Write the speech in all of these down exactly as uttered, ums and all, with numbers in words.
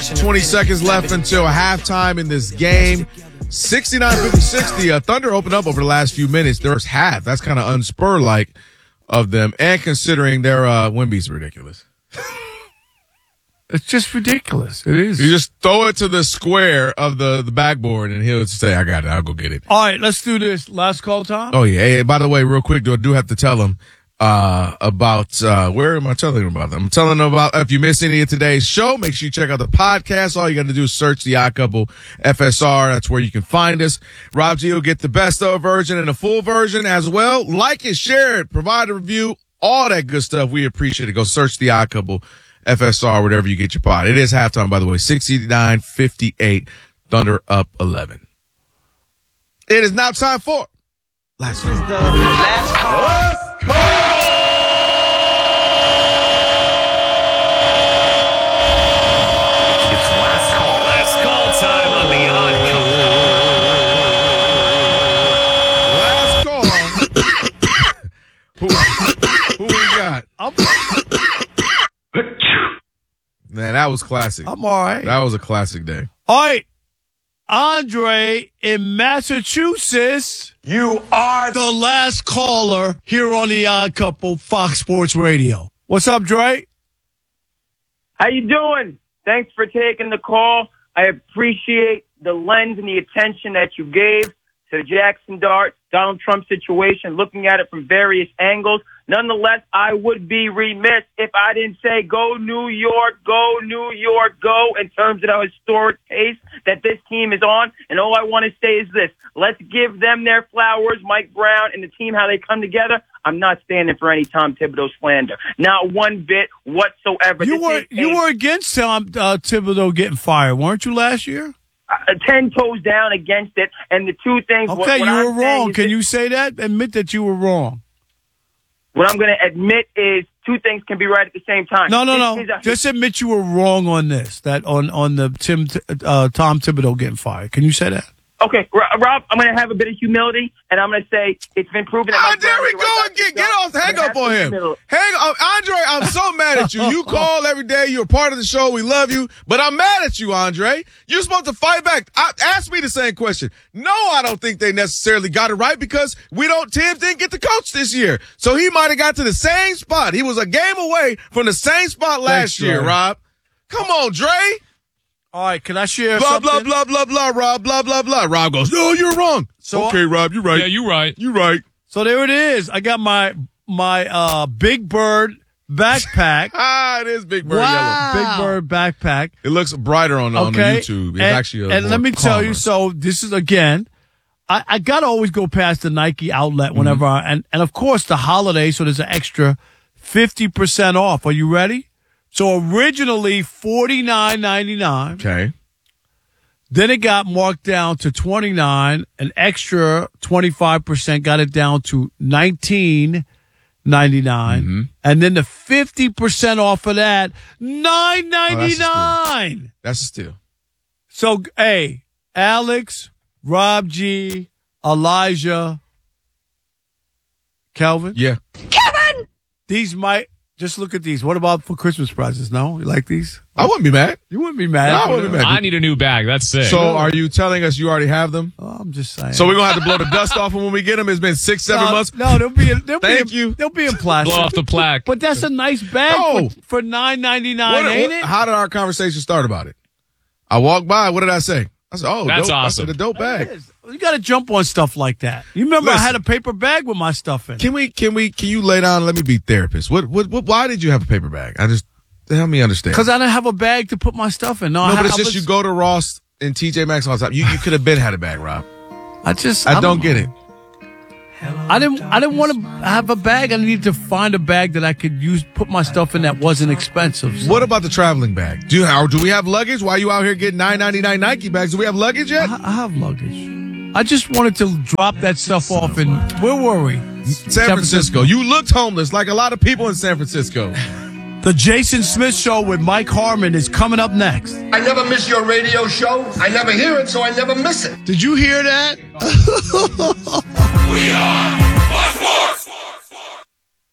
twenty seconds left until halftime in this game. sixty-nine fifty-six. The uh, Thunder opened up over the last few minutes. There's half. That's kind of unspur-like of them. And considering their uh, Wemby's ridiculous. It's just ridiculous. It is. You just throw it to the square of the, the backboard, and he'll say, I got it. I'll go get it. All right, let's do this. Last call time? Oh, yeah. Hey, by the way, real quick, do I do have to tell him uh, about uh, – where am I telling him about them? I'm telling them about – if you missed any of today's show, make sure you check out the podcast. All you got to do is search The Odd Couple F S R. That's where you can find us. Rob G will get the best of version and the full version as well. Like it, share it, provide a review, all that good stuff. We appreciate it. Go search The Odd Couple F S R, whatever you get your pod. It is halftime, by the way. sixty-nine fifty-eight, Thunder up eleven. It is now time for Last Call. Last call. Last call. It's last call. Last call time on the Odd Last Couple. call. who, who we got? I'm, Man, that was classic. I'm all right. That was a classic day. All right. Andre in Massachusetts. You are the last caller here on The Odd Couple, Fox Sports Radio. What's up, Dre? How you doing? Thanks for taking the call. I appreciate the lens and the attention that you gave to the Jackson Dart, Donald Trump situation, looking at it from various angles. Nonetheless, I would be remiss if I didn't say go New York, go New York, go in terms of the historic pace that this team is on. And all I want to say is this. Let's give them their flowers, Mike Brown and the team, how they come together. I'm not standing for any Tom Thibodeau slander. Not one bit whatsoever. You This were is you a- were against Tom uh, Thibodeau getting fired, weren't you, last year? Uh, ten toes down against it. And the two things. Okay, what, what you I'm were saying wrong. is Can this- you say that? Admit that you were wrong. What I'm going to admit is two things can be right at the same time. No, no, This no. is a- Just admit you were wrong on this. That on on the Tim uh, Tom Thibodeau getting fired. Can you say that? Okay, Rob, I'm going to have a bit of humility, and I'm going to say it's been proven that Ah, Mike there Brown we is the go right again. guy. Get off. I'm Hang gonna up have on to him. humility. Hang on. Andre, I'm so mad at you. You call every day. You're a part of the show. We love you. But I'm mad at you, Andre. You're supposed to fight back. I, ask me the same question. No, I don't think they necessarily got it right because we don't, Tim didn't get the coach this year. So he might have got to the same spot. He was a game away from the same spot last Thanks, year, Dre. Rob. Come on, Dre. All right, can I share Blah, something? blah, blah, blah, blah, Rob, blah, blah, blah. Rob goes, no, you're wrong. So- okay, Rob, you're right. Yeah, you right. You're right. So there it is. I got my my uh, Big Bird backpack. Ah, it is Big Bird yellow. Big Bird backpack. It looks brighter on, on the Okay. YouTube. It's and, actually a and more let me tell you, calmer. so this is again, I, I gotta always go past the Nike outlet whenever Mm-hmm. I, and, and of course the holiday, so there's an extra fifty percent off. Are you ready? So originally forty-nine ninety-nine. Okay. Then it got marked down to twenty-nine, an extra twenty-five percent got it down to nineteen ninety-nine. Mm-hmm. And then the fifty percent off of that, nine ninety-nine. Oh, That's a steal. So, hey, Alex, Rob G, Elijah, Kelvin. Yeah. These might, just look at these. What about for Christmas prizes? No? You like these? I wouldn't be mad. You wouldn't be mad. No, I wouldn't be mad. I need a new bag. That's sick. So are you telling us you already have them? Oh, I'm just saying. So we're going to have to blow the dust off them when we get them? It's been six, seven no, months? No, they'll be, they'll Thank be, you. They'll be in plastic. Blow off the plaque. But that's a nice bag No. for, for nine ninety-nine, What- ain't what- it? How did our conversation start about it? I walked by. What did I say? I said, oh, That's dope. awesome. I said, a dope It bag. is. You got to jump on stuff like that. You remember I Listen. had a paper bag with my stuff in. Can we, can we, can you lay down and let me be therapist? What, what, what, why did you have a paper bag? I just, help me understand. Because I didn't have a bag to put my stuff in. No, I No, had- but it's I just was- you go to Ross and T J Maxx all the time. You, you could have been had a bag, Rob. I just, I don't get it. I didn't. I didn't want to have a bag. I needed to find a bag that I could use, put my stuff in that wasn't expensive. So What about the traveling bag? Do you, or do we have luggage? Why are you out here getting nine ninety-nine Nike bags? Do we have luggage yet? I, I have luggage. I just wanted to drop that stuff off, and where were we? San Francisco. You looked homeless like a lot of people in San Francisco. The Jason Smith Show with Mike Harmon is coming up next. I never miss your radio show. I never hear it, so I never miss it. Did you hear that? We are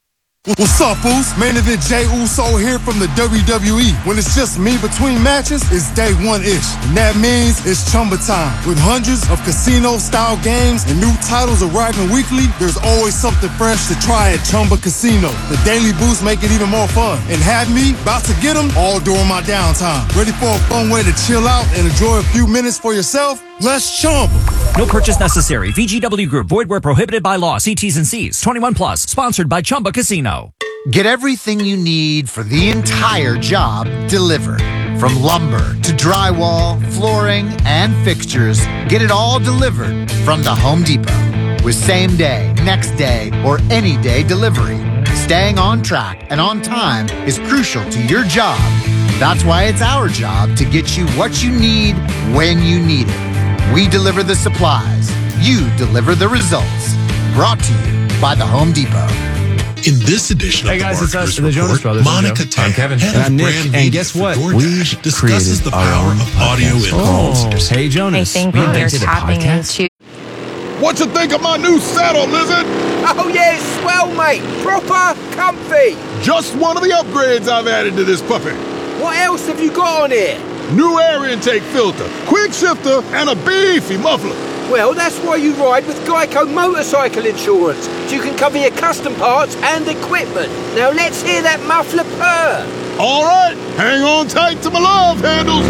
What's up, Boost? Main event Jey Uso here from the W W E. When it's just me between matches, it's day one-ish. And that means it's Chumba time. With hundreds of casino-style games and new titles arriving weekly, there's always something fresh to try at Chumba Casino. The Daily Boost make it even more fun. And have me about to get them all during my downtime. Ready for a fun way to chill out and enjoy a few minutes for yourself? Let's Chumba. No purchase necessary. V G W Group. Void where prohibited by law. See T's and C's. twenty-one plus. Sponsored by Chumba Casino. Get everything you need for the entire job delivered. From lumber to drywall, flooring, and fixtures, get it all delivered from the Home Depot. With same day, next day, or any day delivery, staying on track and on time is crucial to your job. That's why it's our job to get you what you need when you need it. We deliver the supplies. You deliver the results. Brought to you by the Home Depot. In this edition hey of guys, the it's us, Marketers the Jonas Report, Brothers. Monica Tan, I'm Kevin. head And of I'm Nick. brand And media guess for what? DoorDash, discusses the power of audio in homes. Oh, hey Jonas. I think we we're invented a tapping podcast. into. What you think of my new saddle, Lizard? Oh yeah, it's swell, mate. Proper comfy. Just one of the upgrades I've added to this puppy. What else have you got on here? New air intake filter, quick shifter, and a beefy muffler. Well, that's why you ride with Geico Motorcycle Insurance, so you can cover your custom parts and equipment. Now let's hear that muffler purr. All right, hang on tight to my love handles.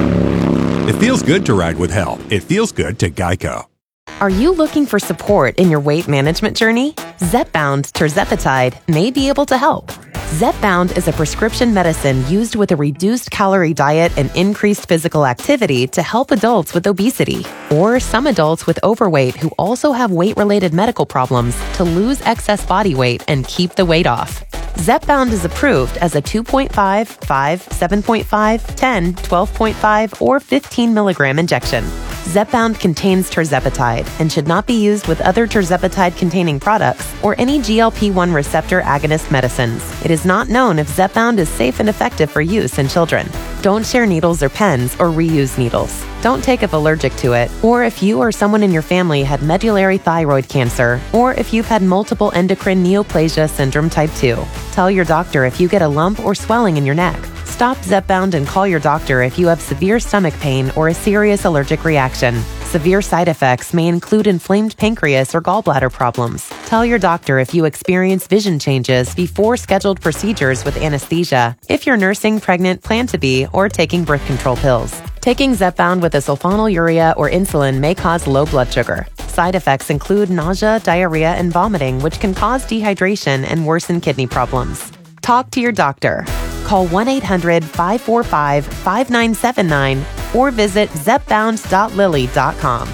It feels good to ride with help. It feels good to Geico. Are you looking for support in your weight management journey? Zepbound Tirzepatide may be able to help. Zepbound is a prescription medicine used with a reduced calorie diet and increased physical activity to help adults with obesity, or some adults with overweight who also have weight-related medical problems to lose excess body weight and keep the weight off. Zepbound is approved as a two point five, five, seven point five, ten, twelve point five, or fifteen milligram injection. Zepbound contains tirzepatide and should not be used with other tirzepatide-containing products or any G L P one receptor agonist medicines. It is not known if Zepbound is safe and effective for use in children. Don't share needles or pens or reuse needles. Don't take if allergic to it, or if you or someone in your family had medullary thyroid cancer, or if you've had multiple endocrine neoplasia syndrome type two. Tell your doctor if you get a lump or swelling in your neck. Stop Zepbound and call your doctor if you have severe stomach pain or a serious allergic reaction. Severe side effects may include inflamed pancreas or gallbladder problems. Tell your doctor if you experience vision changes before scheduled procedures with anesthesia, if you're nursing, pregnant, plan to be, or taking birth control pills. Taking Zepbound with a sulfonylurea or insulin may cause low blood sugar. Side effects include nausea, diarrhea, and vomiting, which can cause dehydration and worsen kidney problems. Talk to your doctor. Call one eight hundred, five four five, five nine seven nine or visit zepbound dot lilly dot com.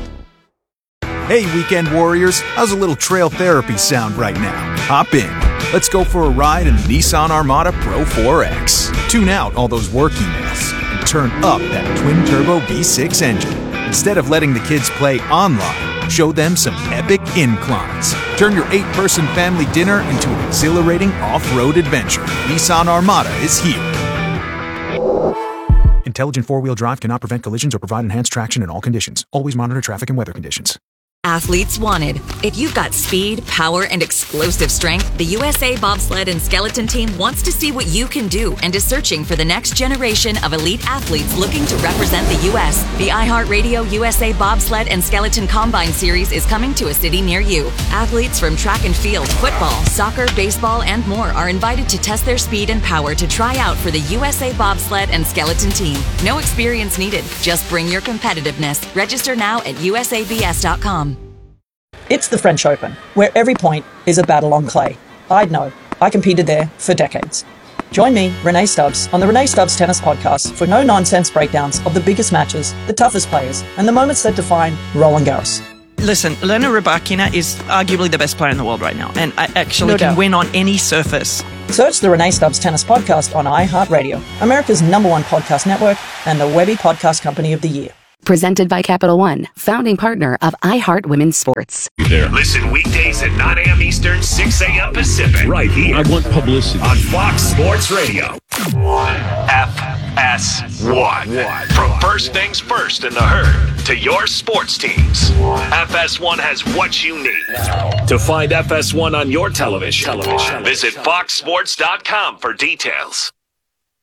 Hey, weekend warriors, how's a little trail therapy sound right now? Hop in. Let's go for a ride in the Nissan Armada Pro four X. Tune out all those work emails and turn up that twin-turbo V six engine. Instead of letting the kids play online, show them some epic inclines. Turn your eight-person family dinner into an exhilarating off-road adventure. Nissan Armada is here. Intelligent four-wheel drive cannot prevent collisions or provide enhanced traction in all conditions. Always monitor traffic and weather conditions. Athletes wanted. If you've got speed, power, and explosive strength, the U S A Bobsled and Skeleton Team wants to see what you can do and is searching for the next generation of elite athletes looking to represent the U S The iHeartRadio U S A Bobsled and Skeleton Combine Series is coming to a city near you. Athletes from track and field, football, soccer, baseball, and more are invited to test their speed and power to try out for the U S A Bobsled and Skeleton Team. No experience needed. Just bring your competitiveness. Register now at U S A B S dot com. It's the French Open, where every point is a battle on clay. I'd know. I competed there for decades. Join me, Renee Stubbs, on the Renee Stubbs Tennis Podcast for no-nonsense breakdowns of the biggest matches, the toughest players, and the moments that define Roland Garros. Listen, Elena Rybakina is arguably the best player in the world right now, and I actually No can doubt. win on any surface. Search the Renee Stubbs Tennis Podcast on iHeartRadio, America's number one podcast network and the Webby Podcast Company of the Year. Presented by Capital One, founding partner of iHeart Women's Sports. There. Listen weekdays at nine a.m. Eastern, six a.m. Pacific. Right here. I want publicity. On Fox Sports Radio. F S one. From First Things First in the Herd. to your sports teams. F S one has what you need. To find F S one on your television, television. visit fox sports dot com for details.